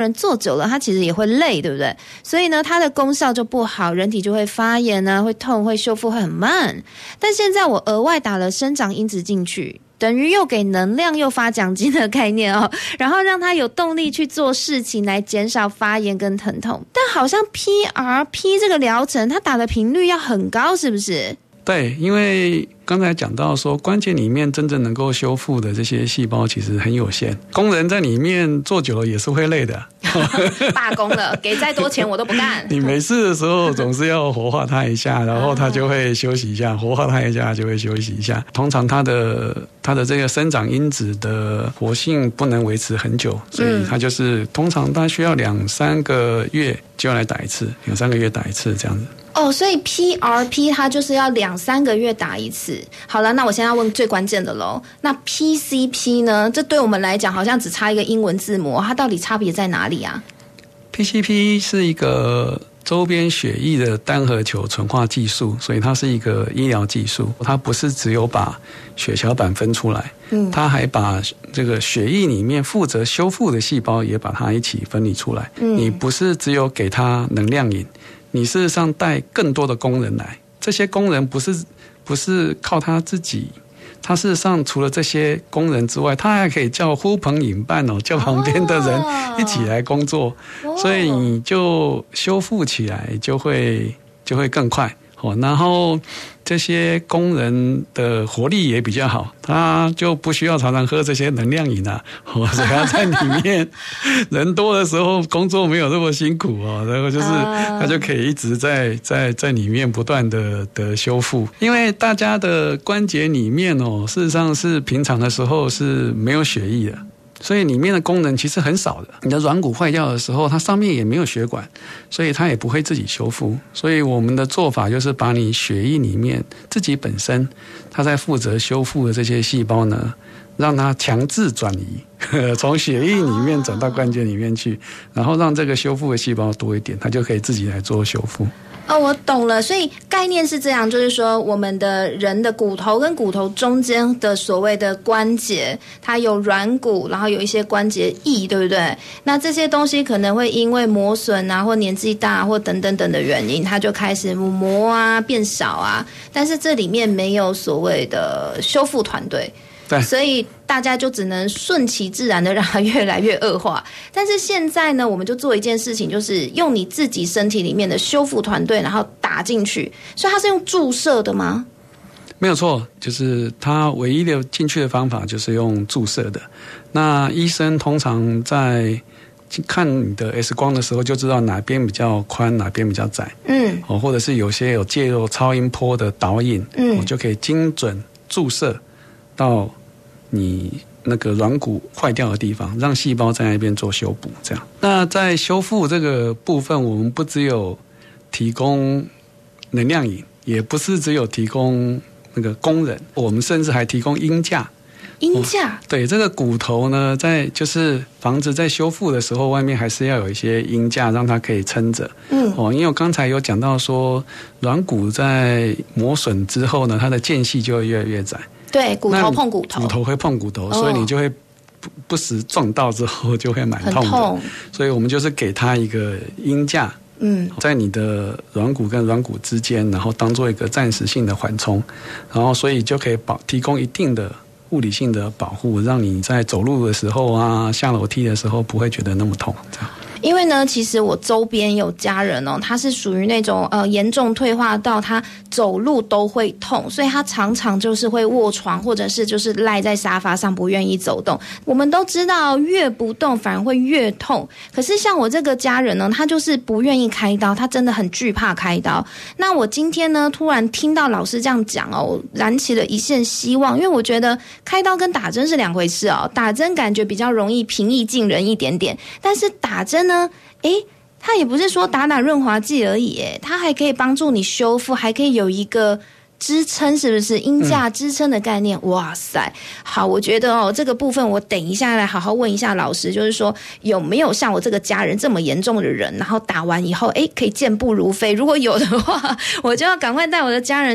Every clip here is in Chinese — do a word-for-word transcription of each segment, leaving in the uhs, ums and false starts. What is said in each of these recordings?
人做久了，他其实也会累，对不对？所以呢，它的功效就不好，人体就会发炎啊，会痛，会修复会很慢。但现在我额外打了生长因子进去，等于又给能量又发奖金的概念哦，然后让他有动力去做事情，来减少发炎跟疼痛。但好像 P R P 这个疗程，它打的频率要很高，是不是？ 对，因为刚才讲到说，关节里面真正能够修复的这些细胞其实很有限，工人在里面做久了也是会累的。 罢工了，给再多钱我都不干。 你没事的时候总是要活化它一下，然后它就会休息一下，活化它一下就会休息一下。通常它的它的这个生长因子的活性不能维持很久，所以它就是通常它需要两三个月就要来打一次，两三个月打一次这样子。 哦，所以 P R P 它就是要两三个月打一次。好了，那我现在要问最关键的咯，那 P C P 呢？这对我们来讲好像只差一个英文字母，它到底差别在哪里啊？ P C P 是一个周边血液的单核球纯化技术，所以它是一个医疗技术，它不是只有把血小板分出来，嗯，它还把这个血液里面负责修复的细胞也把它一起分离出来。嗯，你不是只有给它能量饮，你事实上带更多的工人来，这些工人不是不是靠他自己，他事实上除了这些工人之外，他还可以叫呼朋引伴哦，叫旁边的人一起来工作，哦，所以你就修复起来就会就会更快哦。然后这些工人的活力也比较好，他就不需要常常喝这些能量饮啊，哦，所以他在里面人多的时候工作没有那么辛苦哦，然后就是他就可以一直在在在里面不断的的修复，因为大家的关节里面哦，事实上是平常的时候是没有血液的。所以里面的功能其实很少的，你的软骨坏掉的时候，它上面也没有血管，所以它也不会自己修复。所以我们的做法就是把你血液里面自己本身它在负责修复的这些细胞呢，让它强制转移，从血液里面转到关节里面去，然后让这个修复的细胞多一点，它就可以自己来做修复。 哦，我懂了，所以概念是这样，就是说我们的人的骨头跟骨头中间的所谓的关节，它有软骨，然后有一些关节液，对不对？那这些东西可能会因为磨损啊，或年纪大，或等等等的原因，它就开始磨啊，变少啊，但是这里面没有所谓的修复团队。所以大家就只能顺其自然的让它越来越恶化。但是现在呢，我们就做一件事情，就是用你自己身体里面的修复团队，然后打进去。所以它是用注射的吗？ 没有错，就是它唯一的进去的方法就是用注射的。那医生通常在看你的 X 光的时候就知道哪边比较宽，哪边比较窄，嗯，哦，或者是有些有介入超音波的导引，嗯，我就可以精准注射到你那个软骨坏掉的地方，让细胞在那边做修补，这样。那在修复这个部分，我们不只有提供能量饮，也不是只有提供那个工人，我们甚至还提供鹰架。 鹰架、哦、 对，这个骨头呢，在就是房子在修复的时候，外面还是要有一些鹰架，让它可以撑着。嗯，哦，因为我刚才有讲到说，软骨在磨损之后呢，它的间隙就会越来越窄。 对，骨头碰骨头， 骨头会碰骨头，哦，所以你就会不不时撞到之后就会蛮痛的。 很痛， 所以我们就是给它一个鹰架，嗯，在你的软骨跟软骨之间，然后当做一个暂时性的缓冲，然后所以就可以保提供一定的物理性的保护，让你在走路的时候啊，下楼梯的时候不会觉得那么痛，这样。 因为呢，其实我周边有家人哦，他是属于那种呃严重退化到他走路都会痛，所以他常常就是会卧床，或者是就是赖在沙发上不愿意走动。我们都知道越不动反而会越痛，可是像我这个家人呢，他就是不愿意开刀，他真的很惧怕开刀。那我今天呢突然听到老师这样讲哦，我燃起了一线希望，因为我觉得开刀跟打针是两回事哦，打针感觉比较容易平易近人一点点，但是打针呢，诶，它也不是说打打润滑剂而已，诶，它还可以帮助你修复，还可以有一个支撑，是不是鹰架支撑的概念？嗯，哇塞，好，我觉得哦，这个部分我等一下来好好问一下老师，就是说有没有像我这个家人这么严重的人，然后打完以后，诶，可以健步如飞？如果有的话，我就要赶快带我的家人去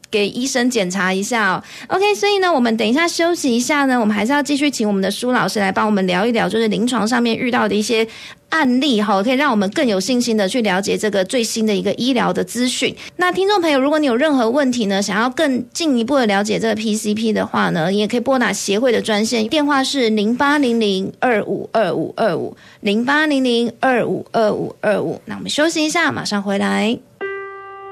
给医生检查一下哦。OK， 所以呢，我们等一下休息一下呢，我们还是要继续请我们的舒老师来帮我们聊一聊，就是临床上面遇到的一些案例哈，可以让我们更有信心的去了解这个最新的一个医疗的资讯。那听众朋友，如果你有任何问题呢，想要更进一步的了解这个 P C P 的话呢，你也可以拨打协会的专线，电话是零八零零二五二五二五零八零零二五二五二五。那我们休息一下，马上回来。